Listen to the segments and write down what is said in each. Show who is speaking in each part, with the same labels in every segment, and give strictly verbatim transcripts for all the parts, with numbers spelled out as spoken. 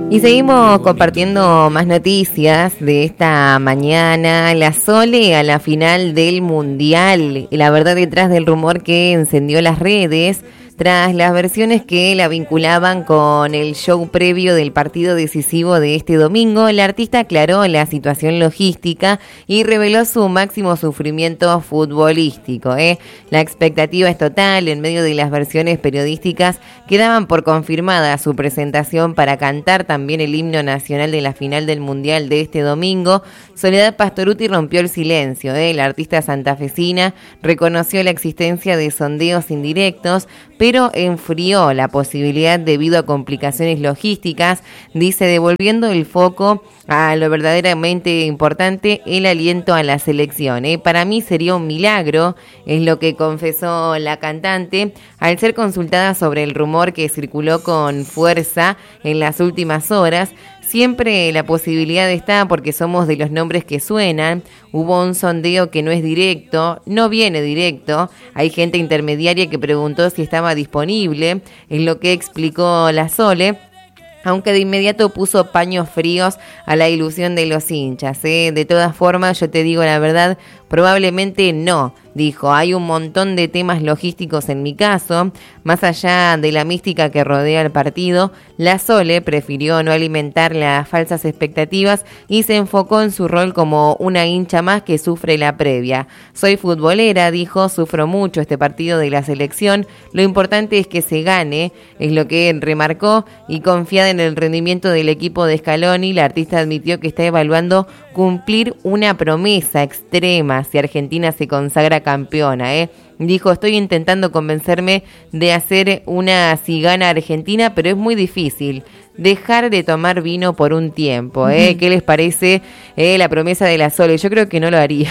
Speaker 1: Y seguimos compartiendo más noticias de esta mañana. La Sole a la final del Mundial. La verdad, detrás del rumor que encendió las redes tras las versiones que la vinculaban con el show previo del partido decisivo de este domingo, la artista aclaró la situación logística y reveló su máximo sufrimiento futbolístico. ¿eh? La expectativa es total. En medio de las versiones periodísticas que daban por confirmada su presentación para cantar también el himno nacional de la final del Mundial de este domingo, Soledad Pastorutti rompió el silencio. ¿eh? La artista santafesina reconoció la existencia de sondeos indirectos, pero enfrió la posibilidad debido a complicaciones logísticas, dice, devolviendo el foco a lo verdaderamente importante, el aliento a la selección. ¿eh? Para mí sería un milagro, es lo que confesó la cantante, al ser consultada sobre el rumor que circuló con fuerza en las últimas horas. Siempre la posibilidad está porque somos de los nombres que suenan. Hubo un sondeo que no es directo, no viene directo. Hay gente intermediaria que preguntó si estaba disponible, es lo que explicó la Sole, aunque de inmediato puso paños fríos a la ilusión de los hinchas. ¿eh? De todas formas, yo te digo la verdad, probablemente no, dijo. Hay un montón de temas logísticos en mi caso. Más allá de la mística que rodea el partido, la Sole prefirió no alimentar las falsas expectativas y se enfocó en su rol como una hincha más que sufre la previa. Soy futbolera, dijo, sufro mucho este partido de la selección. Lo importante es que se gane, es lo que remarcó, y confiada en el rendimiento del equipo de Scaloni, la artista admitió que está evaluando cumplir una promesa extrema si Argentina se consagra campeona. ¿eh? Dijo, estoy intentando convencerme de hacer una cigana argentina, pero es muy difícil. Dejar de tomar vino por un tiempo. ¿eh? ¿Qué les parece eh, la promesa de la Sole? Yo creo que no lo haría.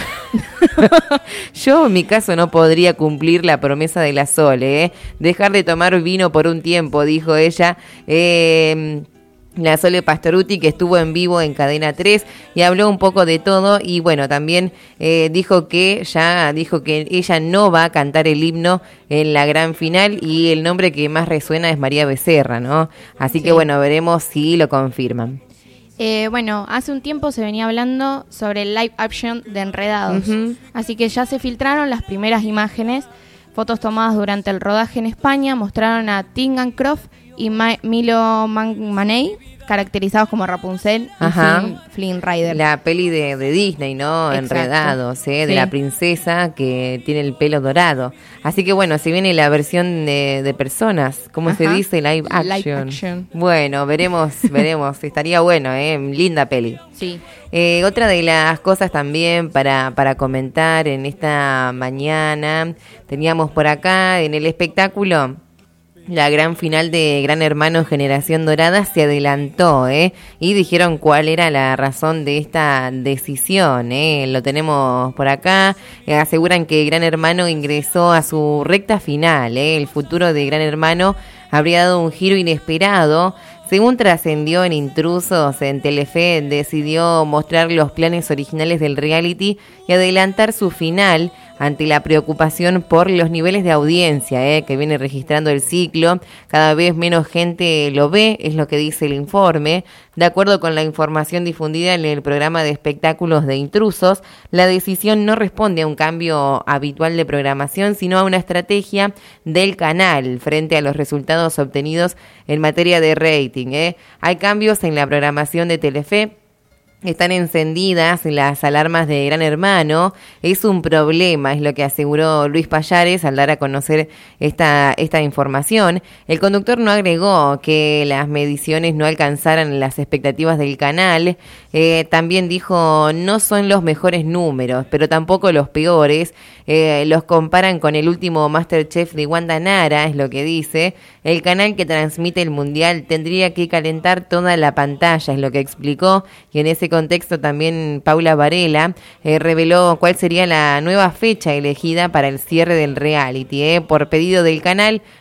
Speaker 1: Yo en mi caso no podría cumplir la promesa de la Sole. ¿eh? Dejar de tomar vino por un tiempo, dijo ella. Eh... La Sole Pastorutti, que estuvo en vivo en Cadena tres y habló un poco de todo, y bueno, también eh, dijo que ya dijo que ella no va a cantar el himno en la gran final, y el nombre que más resuena es María Becerra, ¿no? Así sí. que bueno, veremos si lo confirman.
Speaker 2: Eh, bueno, hace un tiempo se venía hablando sobre el live action de Enredados, uh-huh. así que ya se filtraron las primeras imágenes. Fotos tomadas durante el rodaje en España mostraron a Tegan Croft y Ma- Milo Man- Maney, caracterizados como Rapunzel
Speaker 1: Ajá.
Speaker 2: y Flynn, Flynn Rider.
Speaker 1: La peli de, de Disney, ¿no? Exacto. Enredados, ¿eh? De sí. la princesa que tiene el pelo dorado. Así que bueno, se viene la versión de, de personas, ¿cómo Ajá. se dice? Live action.
Speaker 2: Live action.
Speaker 1: Bueno, veremos, veremos. Estaría bueno, ¿eh? Linda peli.
Speaker 2: Sí.
Speaker 1: Eh, otra de las cosas también para, para comentar en esta mañana, teníamos por acá en el espectáculo, la gran final de Gran Hermano Generación Dorada se adelantó, ¿eh? Y dijeron cuál era la razón de esta decisión, ¿eh? Lo tenemos por acá. Eh, aseguran que Gran Hermano ingresó a su recta final, ¿eh? El futuro de Gran Hermano habría dado un giro inesperado. Según trascendió en Intrusos, en Telefe decidió mostrar los planes originales del reality y adelantar su final ante la preocupación por los niveles de audiencia eh, que viene registrando el ciclo. Cada vez menos gente lo ve, es lo que dice el informe. De acuerdo con la información difundida en el programa de espectáculos de Intrusos, la decisión no responde a un cambio habitual de programación, sino a una estrategia del canal frente a los resultados obtenidos en materia de rating. ¿eh? Hay cambios en la programación de Telefe. Están encendidas las alarmas de Gran Hermano. Es un problema, es lo que aseguró Luis Payares al dar a conocer esta, esta información. El conductor no agregó que las mediciones no alcanzaran las expectativas del canal. Eh, también dijo, no son los mejores números, pero tampoco los peores. Eh, los comparan con el último MasterChef de Wanda Nara, es lo que dice. El canal que transmite el Mundial tendría que calentar toda la pantalla, es lo que explicó. Y en ese contexto también Paula Varela eh, reveló cuál sería la nueva fecha elegida para el cierre del reality. Eh. Por pedido del canal,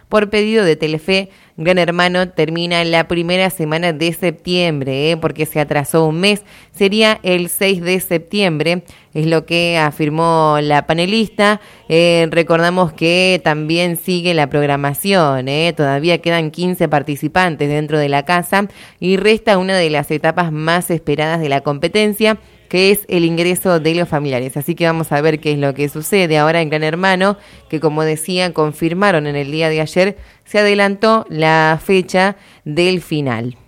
Speaker 1: por pedido de Telefe. Gran Hermano termina la primera semana de septiembre, ¿eh? porque se atrasó un mes, sería el seis de septiembre, es lo que afirmó la panelista. Eh, recordamos que también sigue la programación, ¿eh? todavía quedan quince participantes dentro de la casa y resta una de las etapas más esperadas de la competencia, que es el ingreso de los familiares. Así que vamos a ver qué es lo que sucede ahora en Gran Hermano, que como decía, confirmaron en el día de ayer, se adelantó la fecha del final.